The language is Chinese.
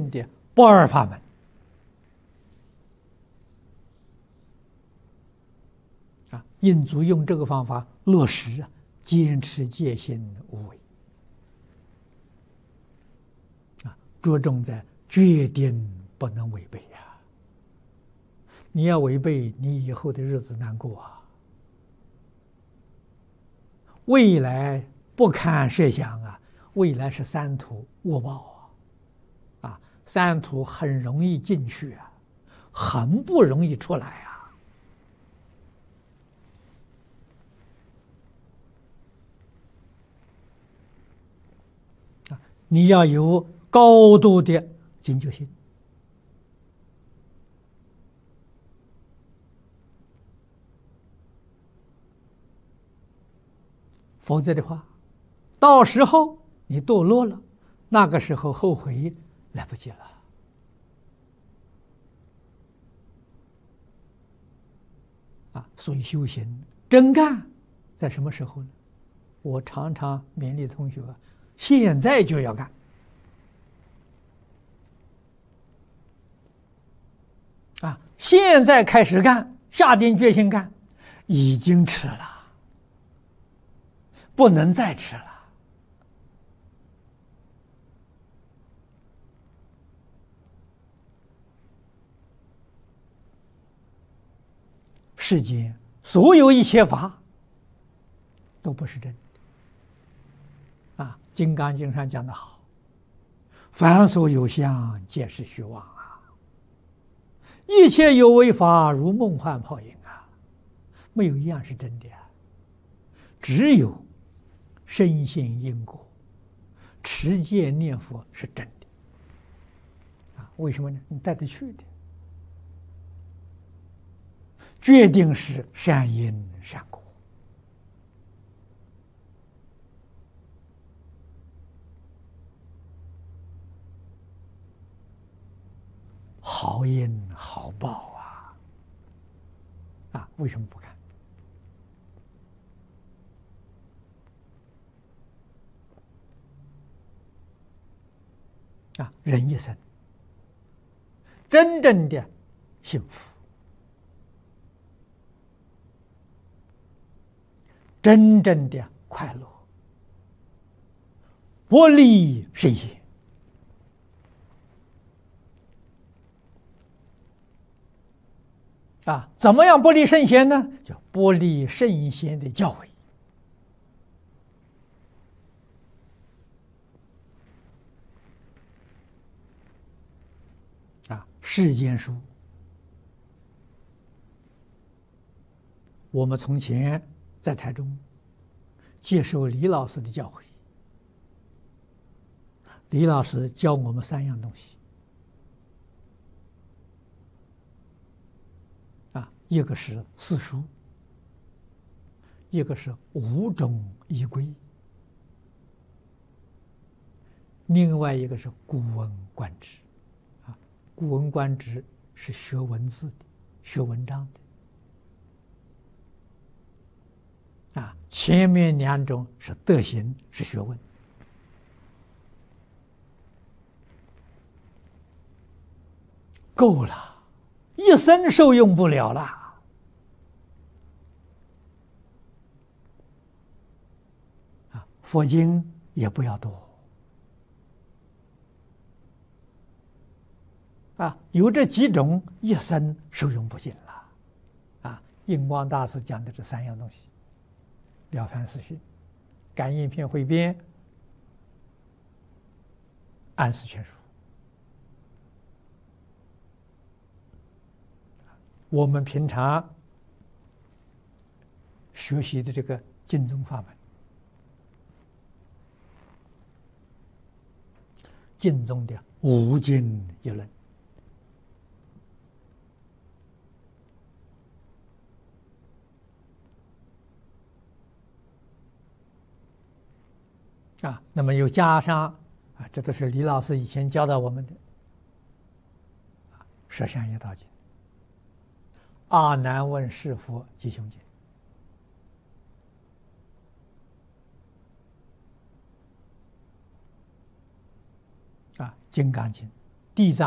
正的不二法门啊！印祖用这个方法落实啊，坚持戒心无为啊，着重在决定不能违背呀！你要违背，你以后的日子难过啊！未来不堪设想啊！未来是三途恶报啊！三途很容易进去啊，很不容易出来啊！你要有高度的警觉性，否则的话，到时候你堕落了，那个时候后悔来不及了啊！所以修行真干在什么时候呢？我常常勉励同学，现在就要干啊！现在开始干，下定决心干，已经迟了，不能再迟了。世间所有一切法都不是真的啊！《金刚经》上讲得好：“凡所有相，皆是虚妄啊！一切有为法，如梦幻泡影啊！没有一样是真的啊！只有深信因果，持戒念佛是真的啊！为什么呢？你带得去的。”决定是善因善果，好因好报啊！为什么不干啊？人一生真正的幸福，真正的快乐，不离圣贤啊！怎么样不离圣贤呢？叫不离圣贤的教诲啊！世间书，我们从前在台中接受李老师的教诲，李老师教我们3样东西啊，一个是四书，一个是5种仪规，另外一个是古文观止啊。古文观止是学文字的，学文章的啊。前面2种是德行，是学问。够了，一生受用不了了啊！佛经也不要多啊，有这几种，一生受用不尽了啊！印光大师讲的这3样东西：了凡四训、感应篇汇编、安世全书。我们平常学习的这个经宗法门，经宗的5经一论啊，那么又加上啊，这都是李老师以前教导我们的十相业道经、阿难问是佛吉凶经啊，金刚经、 地藏